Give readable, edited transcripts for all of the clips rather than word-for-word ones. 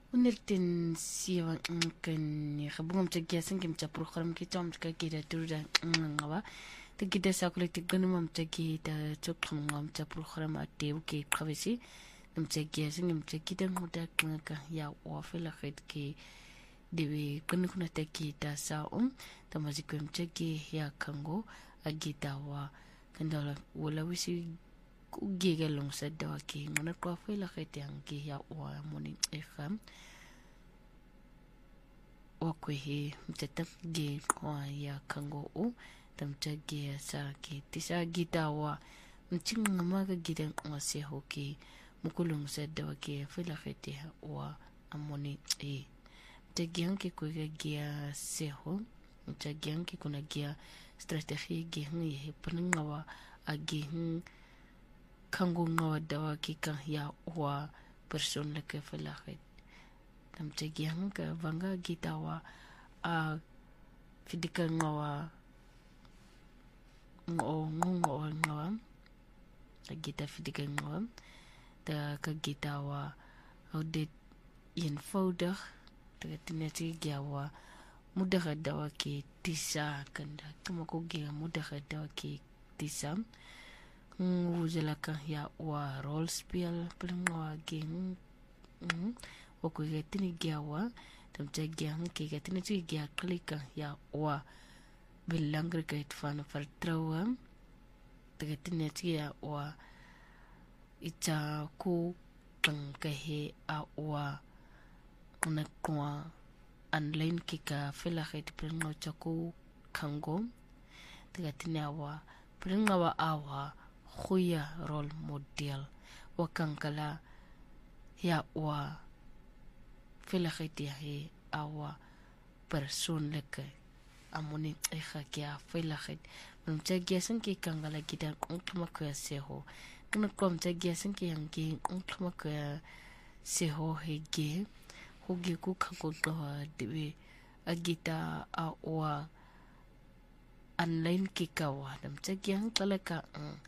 ونرتن سيوا كن يخبوهم تجيسن كم تبرخرم كتام تكيدا ترودا نغوا تجيدا ساكل تجنم تجيدا تقم تبرخرم أتيو كي قفسي نم تجيسن نم تجيدا مودا كنك يا وافلا خد كي dewe kuna takita sa tamazikum tagi ya kango agita wa kandala wala wisi kugiga long sa dawa ki ngona kwa fela khete angi ya wa moni ekham wa kwehe mtatak ge kwa ya kango tam tagi sa ki tisa gita wa mting ngamaga gida ngase hoki mukulong sa dawa ki fela khete wa amoni Tagianki kuiga gia seho, tagianki kuna gia strategi gihin ye penengawa agihin kango ngawa dawa kika ya wa person leke felakit. Tam tagiang ka vanga gitawa a fidika ngawa ngawa agita fidika ngawa ta kagitawa audit eenvoudig Tinati gawa mudah dawa ki tisa kanda kama kugia mudah dawa ki tisa wuzalaka ya wa role spell pelengwa ging wakuga tini gawa tamta gang ki tini ti ga klika ya wa belangrikheid van vertroue tini ti ya wa ita ku kankahe a wa unakwa online kika fela khait prengo chaku kango tigatina wa prenga wa awa khuya role model wa kankala ya wa fela khait ya he awa person leke amoni ekha kia fela khait mtagia sanki kangala gidan unkama kwa seho unakwa mtagia sanki yangi unkama kwa seho hege hogi ku kango doa dewe agita a wa online kikawa dam tagiang talaka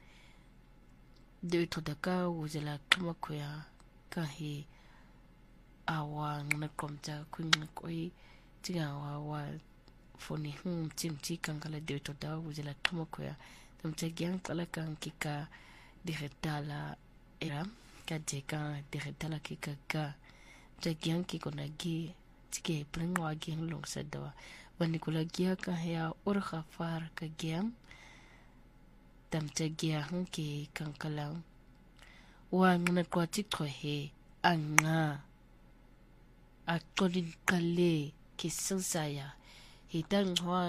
dewe todaka wuzela kama kuya kahi awa ngnakomta kunya koi tiga wa foni timti kankala dewe toda wuzela kama kuya dam tagiang talaka kika diretala era kadeka diretala kika ka Jagian ki kona gi tike prengo agi long sadawa wani kula gia ka ya urkha far ka gia tam jagia ki kankala wa ngna kwa tikho he anga akodi kale ki sensaya hitang hwa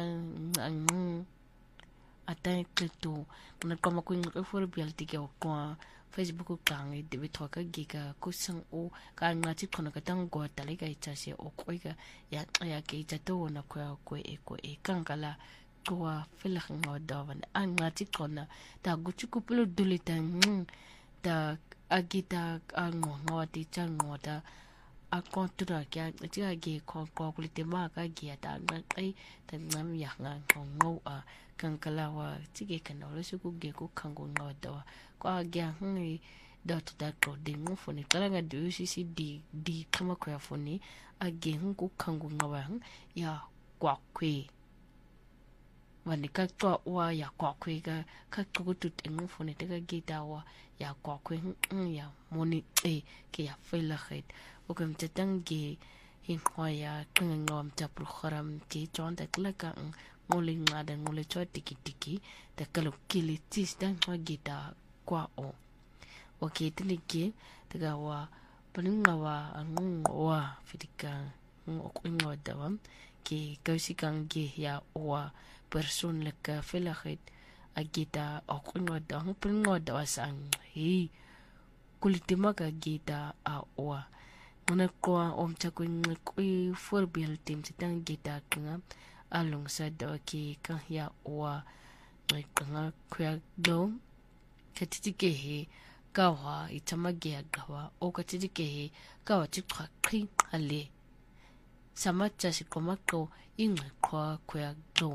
atay kleto ngna kwa makuing for bial tike kwa Facebook kang de bithoka giga kusang o ka ngati khona ka tang go tale ka itase o koiga ya ke itato na kwa ko e kankala kwa fela ngo dawan an ngati khona ta guchu kupelo dulita ta agita ango ngoti changota a kontura kya tiga ge ko kulite ma ka gi ta ngai ta ngam ya ngo a kankala wa tige kana lo su ku ge ku kango ngo dawa kwa gya dot de ngofoni kala nga de UCC di kama kwa foni age ku kango ngawa ya kwa kwe wani ka to wa ya kwa kwe ka ku tut ngofoni te ka gita wa ya kwa kwe ya moni ke ya fela khet o kam tatangi hin khoya kanga ngam ta program ke chonda klaka ngole ngada ngole cho tiki ta kalo kili tis dan gita kwa o wakitini ki taga wa paninga wa wa fitika ngwa dawa ki kausikang gi ya wa person leka felakhet agita ngwa dawa paninga dawa sang hi kulitima ka gita a wa ngona kwa omcha ko ngoi for bil tim sitang gita kanga along sa dawa ki ka ya wa kanga kwa do katitike he kawa itamagia gawa o katitike he kawa tikwa kri ale samacha sikomako ingwe kwa do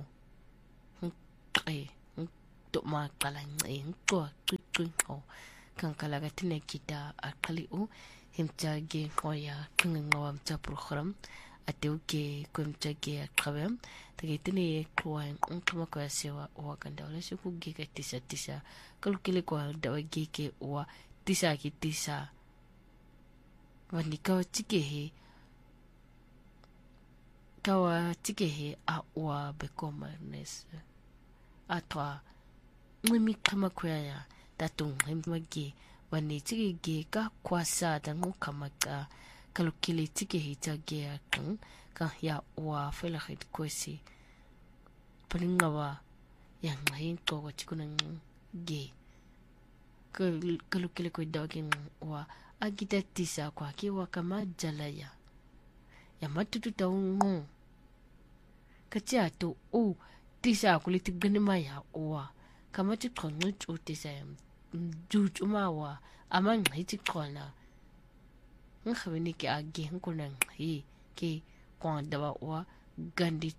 to ma kala ngko kankala gatine kita akali himta ge ngoya kingawa mta program ateu ke kwemta ge akabem tagitini kwa nkama kwa sewa wakanda wala siku ge ka tisa kalukile kwa dawa ge ke wa tisa ki tisa wanika tikehe kawa tikehe a wa bekomanes atwa ngimi kama kwa ya tatung himagi wani tike ka kwasa da ngukamaka kalukile tikehe tage akang ka ya wa fela khit kwesi paningawa yang lain to wa chikunan ge kalukile ko dawagin wa agita tisa kwa kiwa kama jalaya ya matutu taungu katia to o tisa kuliti ganima ya wa kama tikonu tu tisa jujuma wa amang hiti kona ngabini ke agi ngkunan hi ke kwa dawa wa gandi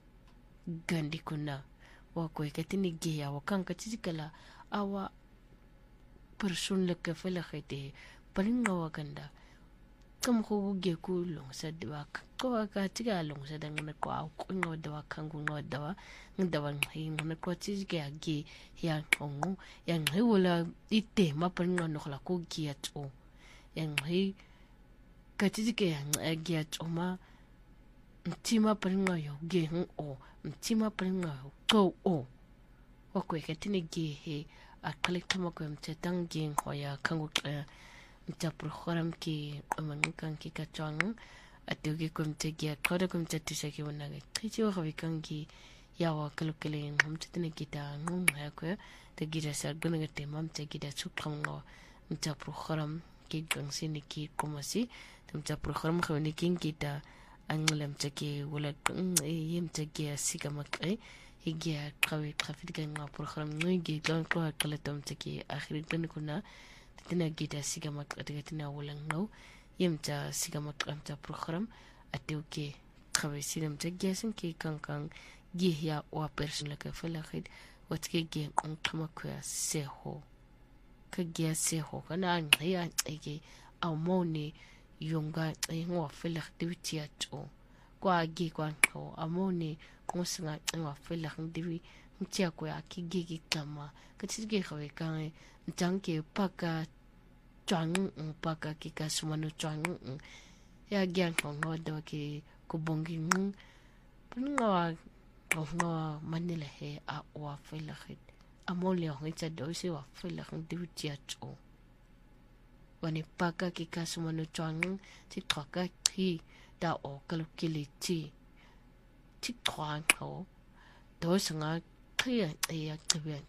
kuna wa ko katini ge ya wa kan katikala awa person le ka fela khite paringa wa ganda kam ko ge ku long sa dawa ko ka tiga long sa dan na ko ngo dawa kan ngo dawa ndawa ngi na ko tiga agi ya ongu ya ngi wala ite ma paringa no khala ko gi ato ya ngi katitiga ya agi ato ma mtima paringa yo ge o mtima paringa ko o wa ko katini ge he akalik tama ko mtetang ge hoya kangu mta program ki amankan ki kachang atugi ko mtegia koda ko mtetisa ki wanaga kichi wa kavikangi yawa kalukele mtetene kita ngumha ko te gira sa gana te mamte gida chukkamgo mta program ki gangsini ki komasi mta program khawni kin kita anglam take wala yem take sigamak higia qawi qafid kan program ngi gan ko kalatam take akhir dan kuna tina gida sigamak tina wala ngau yemta sigamak amta program atuke qawi sinam take sin ki kan gihya wa person laka fala khid watke ge on kama ko seho ka ge seho kana ngi ya ege amoni yunga ngwa fela khdiwti ato kwa gi kwa ko amoni ngosinga ngwa fela khdiwi mtia ko akigi kama katsige khawe kan janke paka chang paka ki kasumano chang ya gyan ko ngodo ki kubongi ngwa manila he a wa fela khid amoli ngitsa dosi wa fela khdiwti ato wani paka ki kasumano chang ti troka ki da o kalukili ti twang ho do sanga clear ya clear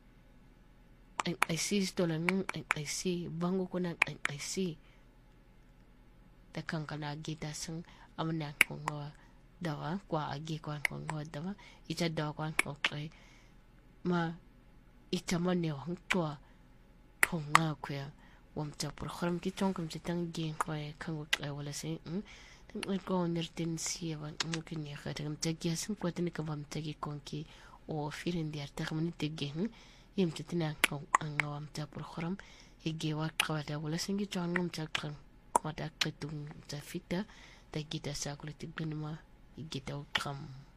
I see stolen I see bango kuna I see da kankana gita sang amna kongo dawa kwa agi kwa kongo dawa ita dawa kwa kongo ma ita mane wang tua konga kwa wamta program ki tongkum tang gen kwa kango wala se ko nerten siwa mungkin ya kadang tagi asin kwa tini kabam tagi konki o firin di arta kamani tagi yem tetina angawam ta program ige wa kawada wala singi changum chakran wada ketung ta fita tagi ta sakulitik benuma ige ta ukam